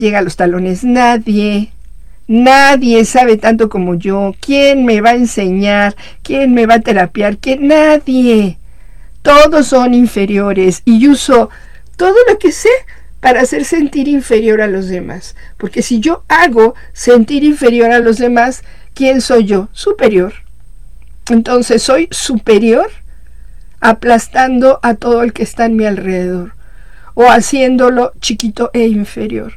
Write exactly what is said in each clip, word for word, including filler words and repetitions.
llega a los talones. Nadie, nadie sabe tanto como yo. ¿Quién me va a enseñar? ¿Quién me va a terapiar? ¿Quién? Nadie. Todos son inferiores y yo uso todo lo que sé para hacer sentir inferior a los demás. Porque si yo hago sentir inferior a los demás, ¿quién soy yo? Superior. Entonces soy superior aplastando a todo el que está en mi alrededor o haciéndolo chiquito e inferior.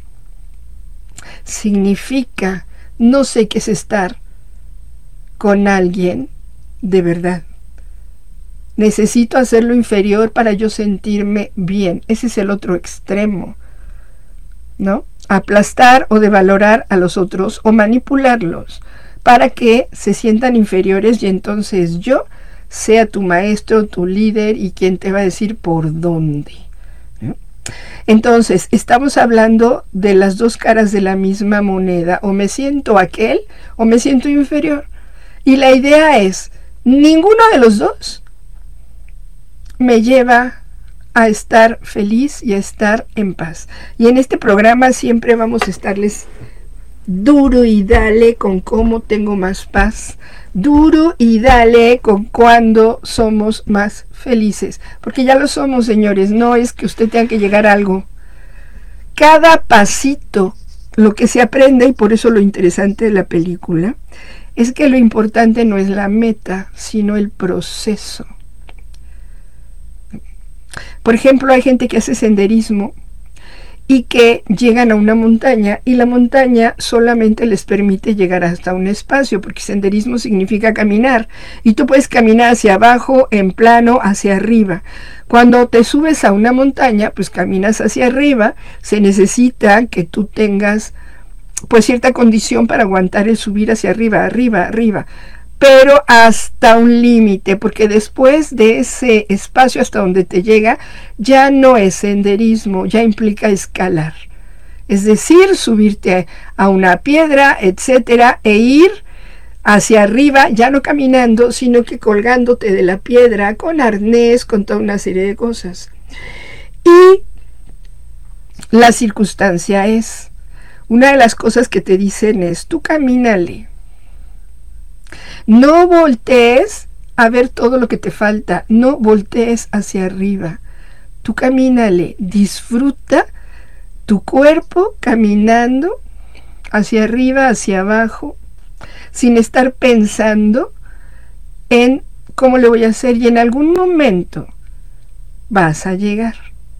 Significa, no sé qué es estar con alguien de verdad. Necesito hacerlo inferior para yo sentirme bien. Ese es el otro extremo, ¿no? Aplastar o devalorar a los otros o manipularlos para que se sientan inferiores y entonces yo sea tu maestro, tu líder y quien te va a decir por dónde. ¿No? Entonces, estamos hablando de las dos caras de la misma moneda. O me siento aquel o me siento inferior. Y la idea es, ninguno de los dos me lleva a estar feliz y a estar en paz. Y en este programa siempre vamos a estarles duro y dale con cómo tengo más paz, duro y dale con cuándo somos más felices, porque ya lo somos, señores. No es que usted tenga que llegar a algo. Cada pasito, lo que se aprende, y por eso lo interesante de la película, es que lo importante no es la meta, sino el proceso. Por ejemplo, hay gente que hace senderismo y que llegan a una montaña y la montaña solamente les permite llegar hasta un espacio, porque senderismo significa caminar y tú puedes caminar hacia abajo, en plano, hacia arriba. Cuando te subes a una montaña, pues caminas hacia arriba, se necesita que tú tengas pues cierta condición para aguantar el subir hacia arriba, arriba, arriba. Pero hasta un límite, porque después de ese espacio hasta donde te llega, ya no es senderismo, ya implica escalar. Es decir, subirte a una piedra, etcétera, e ir hacia arriba, ya no caminando, sino que colgándote de la piedra, con arnés, con toda una serie de cosas. Y la circunstancia es, una de las cosas que te dicen es, tú camínale. No voltees a ver todo lo que te falta, no voltees hacia arriba. Tú camínale, disfruta tu cuerpo caminando hacia arriba, hacia abajo, sin estar pensando en cómo le voy a hacer, y en algún momento vas a llegar.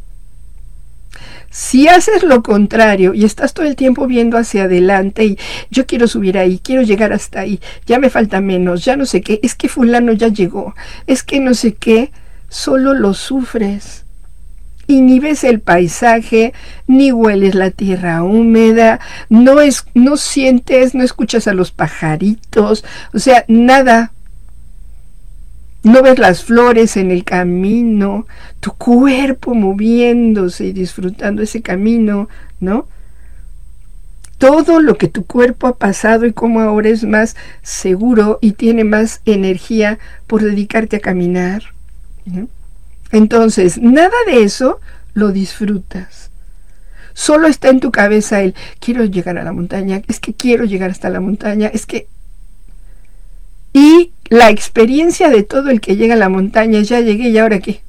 Si haces lo contrario y estás todo el tiempo viendo hacia adelante y yo quiero subir ahí, quiero llegar hasta ahí, ya me falta menos, ya no sé qué, es que fulano ya llegó, es que no sé qué, solo lo sufres. Y ni ves el paisaje, ni hueles la tierra húmeda, no, es, no sientes, no escuchas a los pajaritos, o sea, nada. No ves las flores en el camino, tu cuerpo moviéndose y disfrutando ese camino, ¿no? Todo lo que tu cuerpo ha pasado y cómo ahora es más seguro y tiene más energía por dedicarte a caminar, ¿no? Entonces, nada de eso lo disfrutas. Solo está en tu cabeza el quiero llegar a la montaña, es que quiero llegar hasta la montaña, es que... Y la experiencia de todo el que llega a la montaña, ya llegué y ahora qué.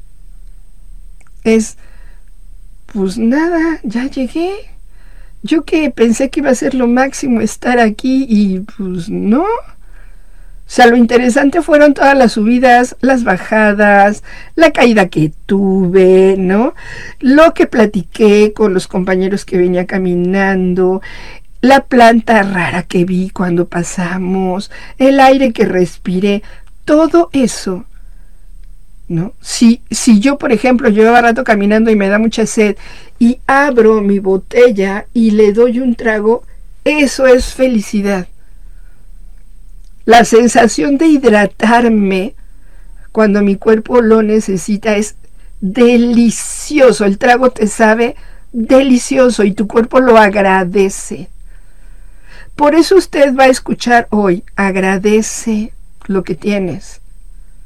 Es, pues nada, ya llegué. Yo que pensé que iba a ser lo máximo estar aquí y pues no. O sea, lo interesante fueron todas las subidas, las bajadas, la caída que tuve, ¿no? Lo que platiqué con los compañeros que venía caminando, la planta rara que vi cuando pasamos, el aire que respiré, todo eso, ¿no? Si, si yo, por ejemplo, llevaba rato caminando y me da mucha sed y abro mi botella y le doy un trago, eso es felicidad. La sensación de hidratarme cuando mi cuerpo lo necesita es delicioso. El trago te sabe delicioso y tu cuerpo lo agradece. Por eso usted va a escuchar hoy, agradece lo que tienes.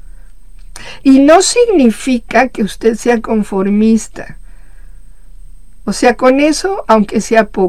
Y no significa que usted sea conformista. O sea, con eso, aunque sea poco,